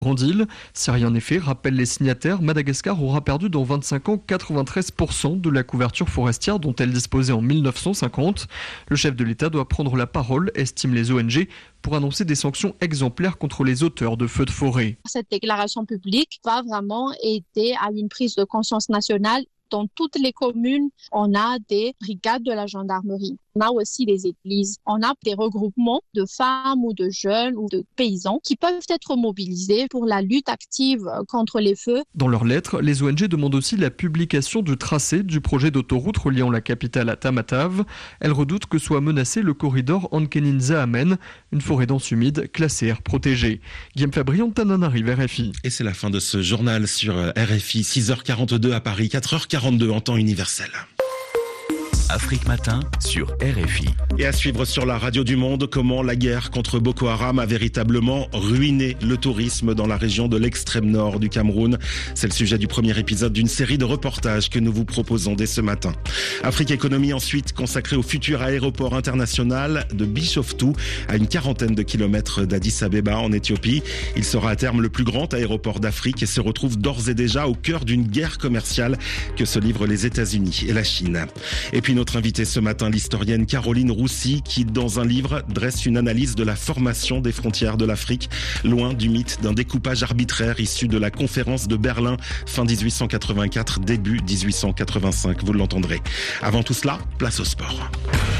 Grande île. Si rien n'est fait, rappellent les signataires, Madagascar aura perdu dans 25 ans 93% de la couverture forestière dont elle disposait en 1950. Le chef de l'État doit prendre la parole, estiment les ONG, pour annoncer des sanctions exemplaires contre les auteurs de feux de forêt. Cette déclaration publique va vraiment aider à une prise de conscience nationale. Dans toutes les communes, on a des brigades de la gendarmerie. On a aussi des églises. On a des regroupements de femmes ou de jeunes ou de paysans qui peuvent être mobilisés pour la lutte active contre les feux. Dans leur lettre, les ONG demandent aussi la publication du tracé du projet d'autoroute reliant la capitale à Tamatave. Elles redoutent que soit menacé le corridor Ankeninza-Amen, une forêt dense humide classée aire protégée. Guillaume Fabrion, Tananarive, RFI. Et c'est la fin de ce journal sur RFI, 6h42 à Paris, 4h42 en temps universel. Afrique Matin sur RFI. Et à suivre sur la radio du monde, comment la guerre contre Boko Haram a véritablement ruiné le tourisme dans la région de l'extrême nord du Cameroun. C'est le sujet du premier épisode d'une série de reportages que nous vous proposons dès ce matin. Afrique Économie ensuite consacrée au futur aéroport international de Bishoftu, à une quarantaine de kilomètres d'Addis Abeba en Éthiopie. Il sera à terme le plus grand aéroport d'Afrique et se retrouve d'ores et déjà au cœur d'une guerre commerciale que se livrent les États-Unis et la Chine. Et puis notre invitée ce matin, l'historienne Caroline Roussy, qui dans un livre dresse une analyse de la formation des frontières de l'Afrique, loin du mythe d'un découpage arbitraire issu de la conférence de Berlin fin 1884, début 1885, vous l'entendrez. Avant tout cela, place au sport.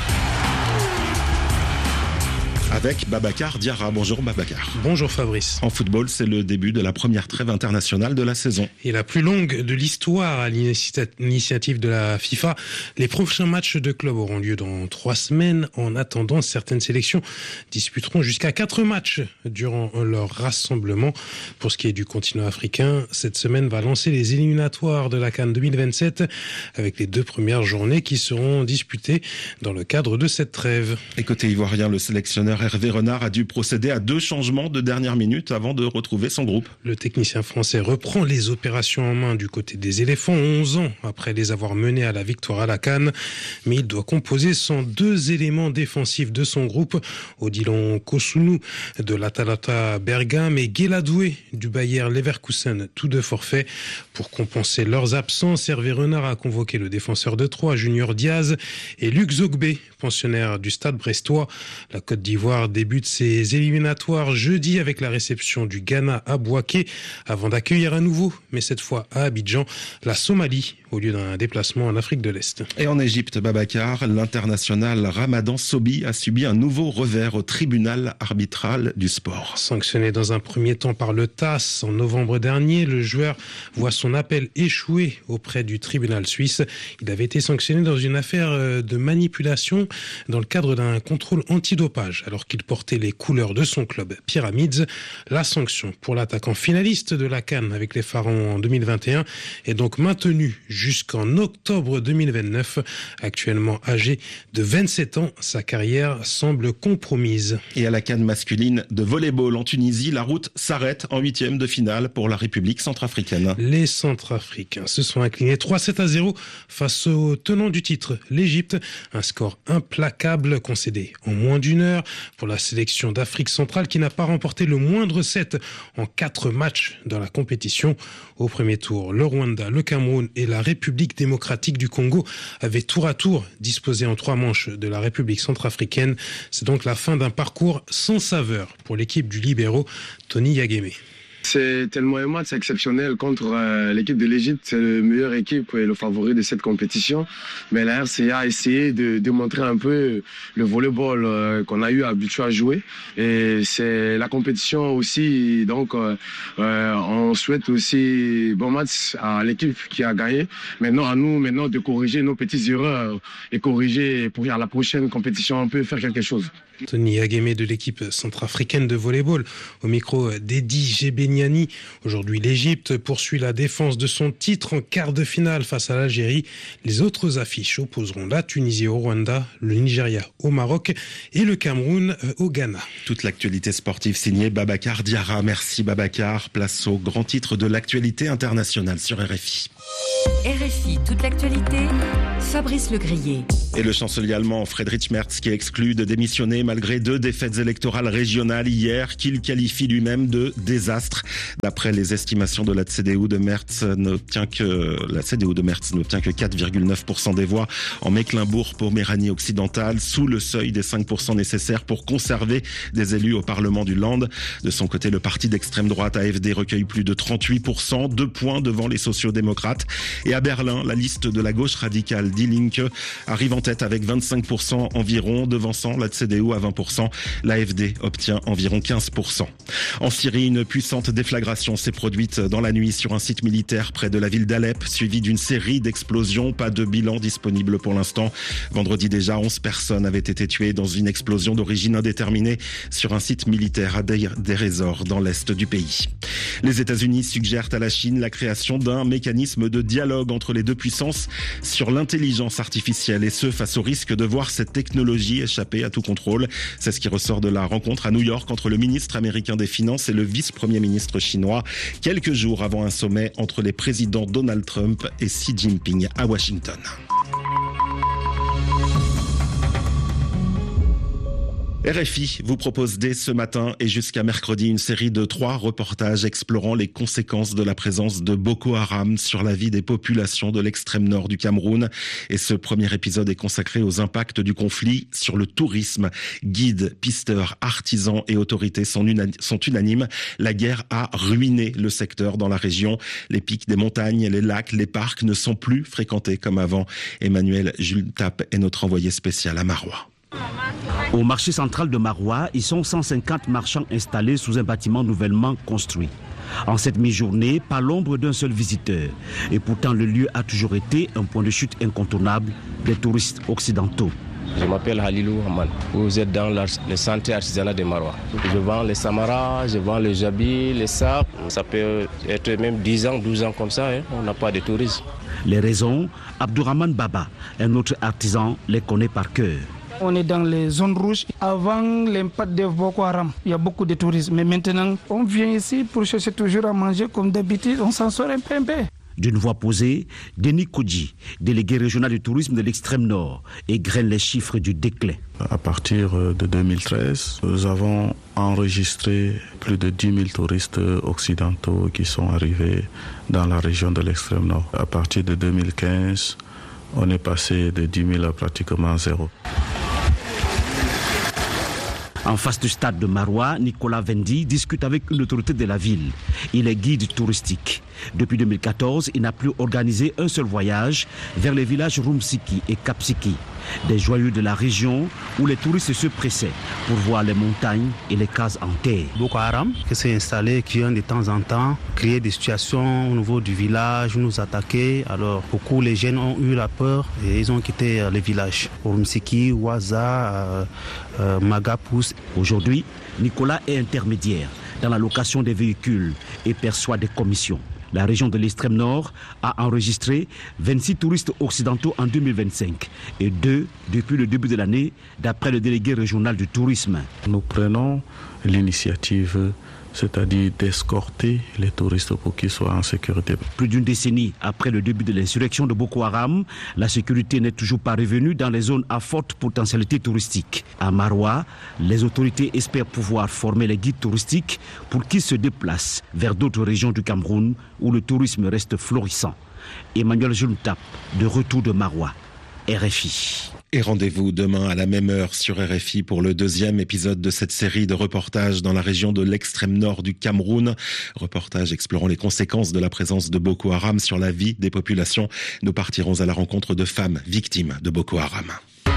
Avec Babacar Diarra. Bonjour Babacar. Bonjour Fabrice. En football, c'est le début de la première trêve internationale de la saison. Et la plus longue de l'histoire à l'initiative de la FIFA. Les prochains matchs de club auront lieu dans 3 semaines. En attendant, certaines sélections disputeront jusqu'à 4 matchs durant leur rassemblement. Pour ce qui est du continent africain, cette semaine va lancer les éliminatoires de la CAN 2027 avec les 2 premières journées qui seront disputées dans le cadre de cette trêve. Et côté ivoirien, le sélectionneur Hervé Renard a dû procéder à 2 changements de dernière minute avant de retrouver son groupe. Le technicien français reprend les opérations en main du côté des éléphants 11 ans après les avoir menés à la victoire à la CAN. Mais il doit composer sans 2 éléments défensifs de son groupe, Odilon Kosunu de l'Atalanta Bergame et Guéladoué du Bayer Leverkusen, tous 2 forfaits. Pour compenser leurs absences, Hervé Renard a convoqué le défenseur de Troyes, Junior Diaz, et Luc Zogbé, pensionnaire du Stade brestois. La Côte d'Ivoire débute ses éliminatoires jeudi avec la réception du Ghana à Bouaké avant d'accueillir à nouveau, mais cette fois à Abidjan, la Somalie au lieu d'un déplacement en Afrique de l'Est. Et en Égypte, Babacar, l'international Ramadan Sobi a subi un nouveau revers au tribunal arbitral du sport. Sanctionné dans un premier temps par le TAS en novembre dernier, le joueur voit son appel échouer auprès du tribunal suisse. Il avait été sanctionné dans une affaire de manipulation dans le cadre d'un contrôle antidopage alors qu'il portait les couleurs de son club Pyramids. La sanction pour l'attaquant finaliste de la CAN avec les Pharaons en 2021 est donc maintenue jusqu'en octobre 2029. Actuellement âgé de 27 ans, sa carrière semble compromise. Et à la CAN masculine de volley-ball en Tunisie, la route s'arrête en 8e de finale pour la République centrafricaine. Les Centrafricains se sont inclinés 3-7-0 face au tenant du titre, l'Égypte. Un score implacable concédé en moins d'1 heure pour la sélection d'Afrique centrale qui n'a pas remporté le moindre set en 4 matchs dans la compétition. Au premier tour, le Rwanda, le Cameroun et la République démocratique du Congo avaient tour à tour disposé en 3 manches de la République centrafricaine. C'est donc la fin d'un parcours sans saveur pour l'équipe du libéro Tony Yageme. C'est tellement un match exceptionnel contre l'équipe de l'Égypte. C'est la meilleure équipe et le favori de cette compétition. Mais la RCA a essayé de démontrer un peu le volleyball qu'on a eu habitué à jouer. Et c'est la compétition aussi. Donc, on souhaite aussi bon match à l'équipe qui a gagné. Maintenant, à nous de corriger nos petites erreurs et corriger pour à la prochaine compétition, on peut faire quelque chose. Tony Yageme de l'équipe centrafricaine de volleyball au micro d'Edi Gebeniani. Aujourd'hui, l'Égypte poursuit la défense de son titre en quart de finale face à l'Algérie. Les autres affiches opposeront la Tunisie au Rwanda, le Nigeria au Maroc et le Cameroun au Ghana. Toute l'actualité sportive signée Babacar Diarra. Merci Babacar. Place au grand titre de l'actualité internationale sur RFI. RFI, toute l'actualité, Fabrice Legrier. Et le chancelier allemand Friedrich Merz qui exclut de démissionner malgré 2 défaites électorales régionales hier qu'il qualifie lui-même de désastre. D'après les estimations de la CDU de Merz n'obtient que 4,9% des voix en Mecklembourg-Poméranie occidentale, sous le seuil des 5% nécessaires pour conserver des élus au Parlement du Land. De son côté, le parti d'extrême droite AfD recueille plus de 38%, 2 points devant les sociaux-démocrates. Et à Berlin, la liste de la gauche radicale Die Linke arrive en tête avec 25% environ, devançant la CDU à 20%. L'AfD obtient environ 15%. En Syrie, une puissante déflagration s'est produite dans la nuit sur un site militaire près de la ville d'Alep, suivi d'une série d'explosions. Pas de bilan disponible pour l'instant. Vendredi déjà, 11 personnes avaient été tuées dans une explosion d'origine indéterminée sur un site militaire à Deir ez-Zor, dans l'est du pays. Les États-Unis suggèrent à la Chine la création d'un mécanisme de dialogue entre les deux puissances sur l'intelligence artificielle, et ce face au risque de voir cette technologie échapper à tout contrôle. C'est ce qui ressort de la rencontre à New York entre le ministre américain des Finances et le vice-premier ministre chinois, quelques jours avant un sommet entre les présidents Donald Trump et Xi Jinping à Washington. RFI vous propose dès ce matin et jusqu'à mercredi une série de 3 reportages explorant les conséquences de la présence de Boko Haram sur la vie des populations de l'extrême nord du Cameroun. Et ce premier épisode est consacré aux impacts du conflit sur le tourisme. Guides, pisteurs, artisans et autorités sont unanimes. La guerre a ruiné le secteur dans la région. Les pics des montagnes, les lacs, les parcs ne sont plus fréquentés comme avant. Emmanuel Jultap est notre envoyé spécial à Maroua. Au marché central de Maroua, ils sont 150 marchands installés sous un bâtiment nouvellement construit. En cette mi-journée, pas l'ombre d'un seul visiteur. Et pourtant, le lieu a toujours été un point de chute incontournable des touristes occidentaux. Je m'appelle Halilou Haman. Vous êtes dans le centre artisanal de Maroua. Je vends les samaras, je vends les jabis, les sacs. Ça peut être même 10 ans, 12 ans comme ça. On n'a pas de tourisme. Les raisons, Abdourahmane Baba, un autre artisan, les connaît par cœur. On est dans les zones rouges. Avant l'impact de Boko Haram, il y a beaucoup de tourisme. Mais maintenant, on vient ici pour chercher toujours à manger comme d'habitude. On s'en sort un peu. D'une voix posée, Denis Kodji, délégué régional du tourisme de l'extrême nord, égrène les chiffres du déclin. À partir de 2013, nous avons enregistré plus de 10 000 touristes occidentaux qui sont arrivés dans la région de l'extrême nord. À partir de 2015, on est passé de 10 000 à pratiquement 0. En face du stade de Maroua, Nicolas Vendi discute avec une autorité de la ville. Il est guide touristique. Depuis 2014, il n'a plus organisé un seul voyage vers les villages Rumsiki et Kapsiki, des joyaux de la région où les touristes se pressaient pour voir les montagnes et les cases en terre. Boko Haram qui s'est installé, qui vient de temps en temps créer des situations au niveau du village, nous attaquer. Alors beaucoup les jeunes ont eu la peur et ils ont quitté les villages. Rumsiki, Waza, Magapous. Aujourd'hui, Nicolas est intermédiaire dans la location des véhicules et perçoit des commissions. La région de l'extrême nord a enregistré 26 touristes occidentaux en 2025 et 2 depuis le début de l'année, d'après le délégué régional du tourisme. Nous prenons l'initiative, c'est-à-dire d'escorter les touristes pour qu'ils soient en sécurité. Plus d'une décennie après le début de l'insurrection de Boko Haram, la sécurité n'est toujours pas revenue dans les zones à forte potentialité touristique. À Maroua, les autorités espèrent pouvoir former les guides touristiques pour qu'ils se déplacent vers d'autres régions du Cameroun où le tourisme reste florissant. Emmanuel Jultap, de retour de Maroua, RFI. Et rendez-vous demain à la même heure sur RFI pour le 2e épisode de cette série de reportages dans la région de l'extrême nord du Cameroun. Reportage explorant les conséquences de la présence de Boko Haram sur la vie des populations. Nous partirons à la rencontre de femmes victimes de Boko Haram.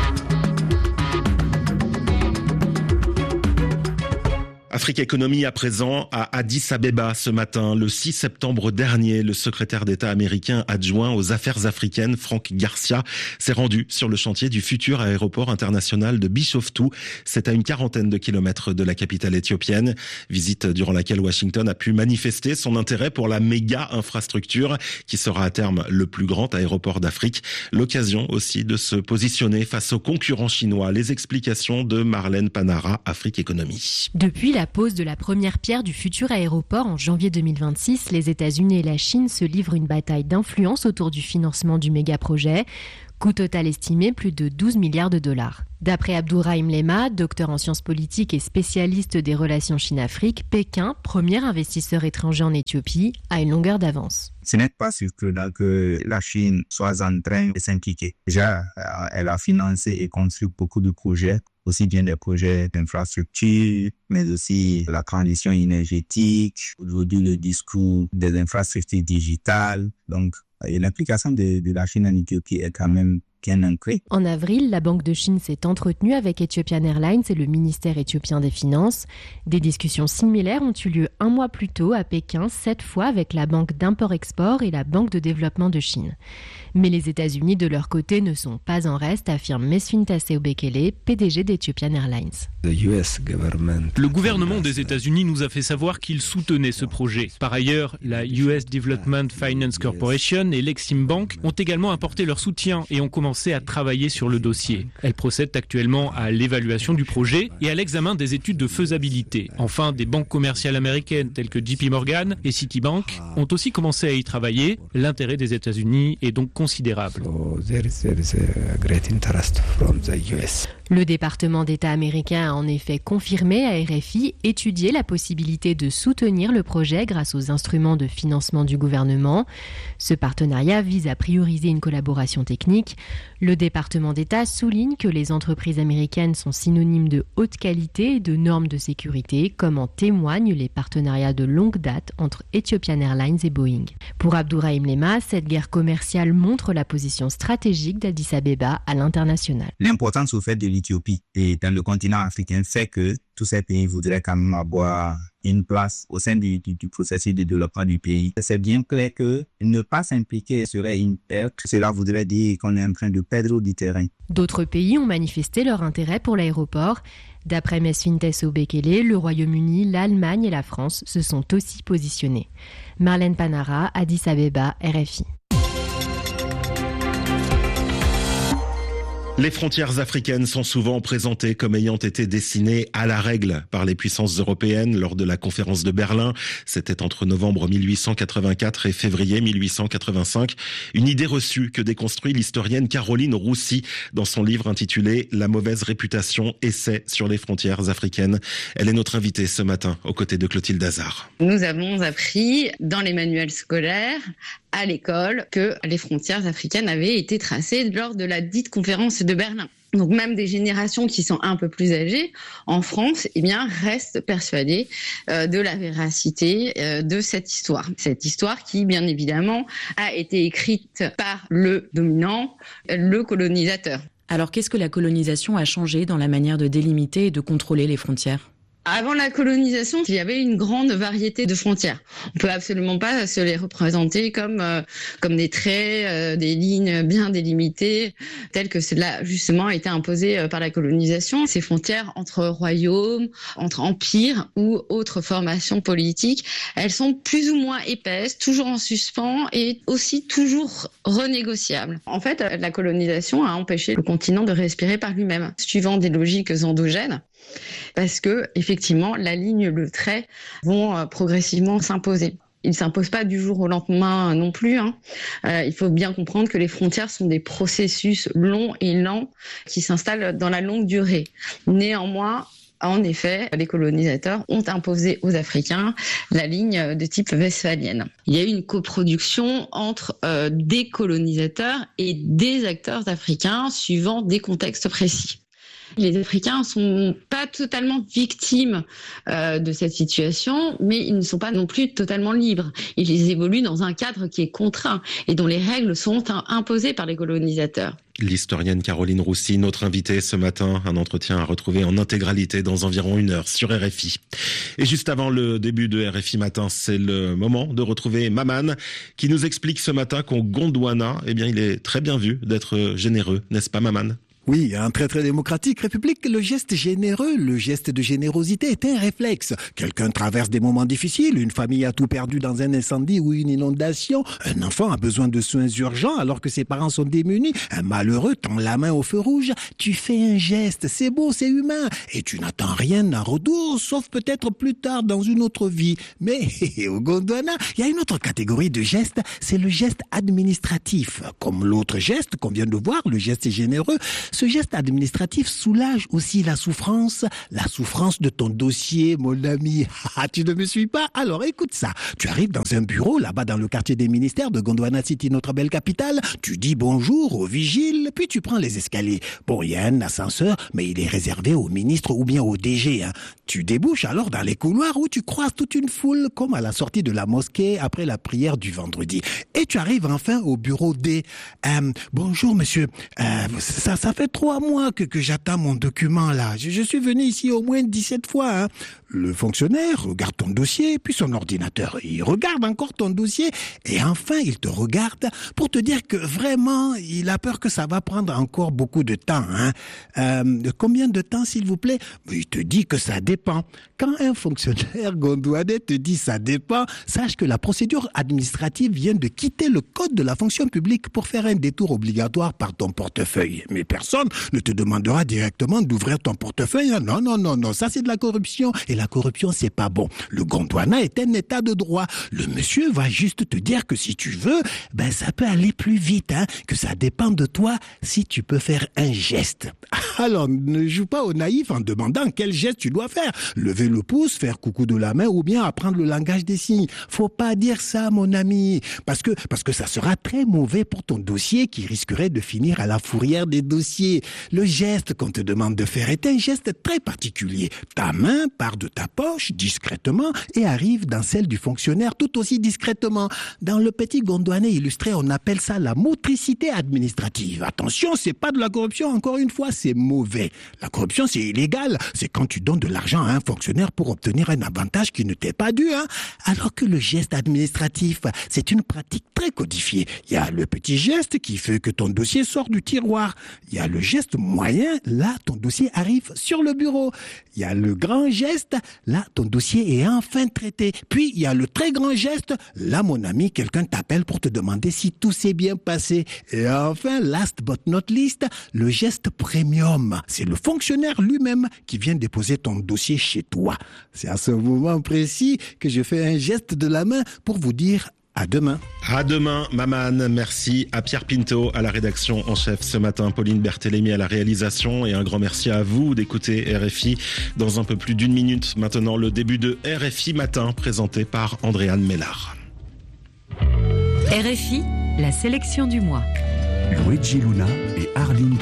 Afrique Économie à présent à Addis Abeba ce matin. Le 6 septembre dernier, le secrétaire d'État américain adjoint aux affaires africaines, Frank Garcia, s'est rendu sur le chantier du futur aéroport international de Bishoftu. C'est à une 40aine de kilomètres de la capitale éthiopienne. Visite durant laquelle Washington a pu manifester son intérêt pour la méga infrastructure qui sera à terme le plus grand aéroport d'Afrique. L'occasion aussi de se positionner face aux concurrents chinois. Les explications de Marlène Panara, Afrique Économie. Depuis la la pose de la première pierre du futur aéroport en janvier 2026, les États-Unis et la Chine se livrent une bataille d'influence autour du financement du méga-projet. Coût total estimé plus de 12 milliards de dollars. D'après Abdourahim Lema, docteur en sciences politiques et spécialiste des relations Chine-Afrique, Pékin, premier investisseur étranger en Éthiopie, a une longueur d'avance. Ce n'est pas surprenant que la Chine soit en train de s'impliquer. Déjà, elle a financé et construit beaucoup de projets, aussi bien des projets d'infrastructure, mais aussi la transition énergétique, aujourd'hui le discours des infrastructures digitales. Donc, et l'implication de la Chine en Éthiopie est quand même bien ancrée. En avril, la Banque de Chine s'est entretenue avec Ethiopian Airlines et le ministère éthiopien des Finances. Des discussions similaires ont eu lieu un mois plus tôt à Pékin, cette fois avec la Banque d'import-export et la Banque de développement de Chine. Mais les États-Unis, de leur côté, ne sont pas en reste, affirme Mesfin Taseo-Bekele, PDG d'Ethiopian Airlines. Le gouvernement des États-Unis nous a fait savoir qu'il soutenait ce projet. Par ailleurs, la US Development Finance Corporation et l'Exim Bank ont également apporté leur soutien et ont commencé à travailler sur le dossier. Elles procèdent actuellement à l'évaluation du projet et à l'examen des études de faisabilité. Enfin, des banques commerciales américaines telles que JP Morgan et Citibank ont aussi commencé à y travailler. L'intérêt des États-Unis est donc considérable. Le département d'État américain a en effet confirmé à RFI étudier la possibilité de soutenir le projet grâce aux instruments de financement du gouvernement. Ce partenariat vise à prioriser une collaboration technique. Le département d'État souligne que les entreprises américaines sont synonymes de haute qualité et de normes de sécurité, comme en témoignent les partenariats de longue date entre Ethiopian Airlines et Boeing. Pour Abdourahim Lema, cette guerre commerciale montre la position stratégique d'Addis Abeba à l'international. L'importance au fait de l'Éthiopie et dans le continent africain fait que tous ces pays voudraient quand même avoir une place au sein du processus de développement du pays. C'est bien clair que ne pas s'impliquer serait une perte. Cela voudrait dire qu'on est en train de perdre du terrain. D'autres pays ont manifesté leur intérêt pour l'aéroport. D'après Mesfin Taseo-Bekele, le Royaume-Uni, l'Allemagne et la France se sont aussi positionnés. Marlène Panara, Addis Abeba, RFI. Les frontières africaines sont souvent présentées comme ayant été dessinées à la règle par les puissances européennes lors de la conférence de Berlin. C'était entre novembre 1884 et février 1885. Une idée reçue que déconstruit l'historienne Caroline Roussy dans son livre intitulé « La mauvaise réputation, essai sur les frontières africaines ». Elle est notre invitée ce matin aux côtés de Clotilde Hazard. Nous avons appris dans les manuels scolaires à l'école que les frontières africaines avaient été tracées lors de la dite conférence de Berlin. Donc même des générations qui sont un peu plus âgées en France, restent persuadées de la véracité de cette histoire. Cette histoire qui, bien évidemment, a été écrite par le dominant, le colonisateur. Alors qu'est-ce que la colonisation a changé dans la manière de délimiter et de contrôler les frontières ? Avant la colonisation, il y avait une grande variété de frontières. On peut absolument pas se les représenter comme des traits, des lignes bien délimitées, telles que cela justement a été imposé par la colonisation. Ces frontières entre royaumes, entre empires ou autres formations politiques, elles sont plus ou moins épaisses, toujours en suspens et aussi toujours renégociables. En fait, la colonisation a empêché le continent de respirer par lui-même, suivant des logiques endogènes. Parce que, effectivement, la ligne, le trait vont progressivement s'imposer. Ils ne s'imposent pas du jour au lendemain non plus. Il faut bien comprendre que les frontières sont des processus longs et lents qui s'installent dans la longue durée. Néanmoins, en effet, les colonisateurs ont imposé aux Africains la ligne de type westphalienne. Il y a eu une coproduction entre des colonisateurs et des acteurs africains suivant des contextes précis. Les Africains ne sont pas totalement victimes de cette situation, mais ils ne sont pas non plus totalement libres. Ils évoluent dans un cadre qui est contraint et dont les règles sont imposées par les colonisateurs. L'historienne Caroline Roussy, notre invitée ce matin, un entretien à retrouver en intégralité dans environ 1 heure sur RFI. Et juste avant le début de RFI Matin, c'est le moment de retrouver Maman qui nous explique ce matin qu'au Gondwana, il est très bien vu d'être généreux, n'est-ce pas Maman ? Oui, un très démocratique république, le geste généreux, le geste de générosité est un réflexe. Quelqu'un traverse des moments difficiles, une famille a tout perdu dans un incendie ou une inondation, un enfant a besoin de soins urgents alors que ses parents sont démunis, un malheureux tend la main au feu rouge, tu fais un geste, c'est beau, c'est humain, et tu n'attends rien en retour, sauf peut-être plus tard dans une autre vie. Mais au Gondwana, il y a une autre catégorie de gestes, c'est le geste administratif. Comme l'autre geste qu'on vient de voir, le geste généreux, ce geste administratif soulage aussi la souffrance de ton dossier, mon ami. Tu ne me suis pas? Alors écoute ça. Tu arrives dans un bureau, là-bas dans le quartier des ministères de Gondwana City, notre belle capitale. Tu dis bonjour au vigile, puis tu prends les escaliers. Bon, il y a un ascenseur, mais il est réservé aux ministres ou bien aux DG. Tu débouches alors dans les couloirs où tu croises toute une foule, comme à la sortie de la mosquée après la prière du vendredi. Et tu arrives enfin au bureau D. Bonjour monsieur, ça fait 3 mois que j'attends mon document là. Je suis venu ici au moins 17 fois. Le fonctionnaire regarde ton dossier, puis son ordinateur. Il regarde encore ton dossier et enfin il te regarde pour te dire que vraiment il a peur que ça va prendre encore beaucoup de temps. Combien de temps s'il vous plaît? Il te dit que ça dépend. Quand un fonctionnaire gondwanais te dit ça dépend, sache que la procédure administrative vient de quitter le code de la fonction publique pour faire un détour obligatoire par ton portefeuille. Mais personne ne te demandera directement d'ouvrir ton portefeuille. Non, ça c'est de la corruption. Et la corruption, c'est pas bon. Le Gondwana est un état de droit. Le monsieur va juste te dire que si tu veux, ça peut aller plus vite, que ça dépend de toi si tu peux faire un geste. Alors, ne joue pas au naïf en demandant quel geste tu dois faire. Lever le pouce, faire coucou de la main ou bien apprendre le langage des signes. Faut pas dire ça, mon ami. Parce que ça sera très mauvais pour ton dossier qui risquerait de finir à la fourrière des dossiers. Le geste qu'on te demande de faire est un geste très particulier. Ta main part de ta poche discrètement et arrive dans celle du fonctionnaire tout aussi discrètement. Dans le petit gondwanais illustré, on appelle ça la motricité administrative. Attention, c'est pas de la corruption, encore une fois, c'est mauvais. La corruption, c'est illégal. C'est quand tu donnes de l'argent à un fonctionnaire pour obtenir un avantage qui ne t'est pas dû, Alors que le geste administratif, c'est une pratique très codifiée. Il y a le petit geste qui fait que ton dossier sort du tiroir. Il y a le geste moyen, là, ton dossier arrive sur le bureau. Il y a le grand geste, là, ton dossier est enfin traité. Puis, il y a le très grand geste, là, mon ami, quelqu'un t'appelle pour te demander si tout s'est bien passé. Et enfin, last but not least, le geste premium. C'est le fonctionnaire lui-même qui vient déposer ton dossier chez toi. C'est à ce moment précis que je fais un geste de la main pour vous dire à demain. À demain, Maman. Merci à Pierre Pinto, à la rédaction en chef ce matin, Pauline Berthélémy à la réalisation, et un grand merci à vous d'écouter RFI. Dans un peu plus d'1 minute, maintenant, le début de RFI Matin, présenté par Andréane Mellard. RFI, la sélection du mois. Luigi Luna et Arlindo.